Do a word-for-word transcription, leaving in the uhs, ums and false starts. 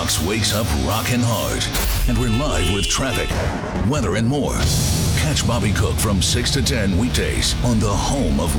Fox wakes up rockin' hard. And we're live with traffic, weather, and more. Catch Bobby Cook from six to ten weekdays on the home of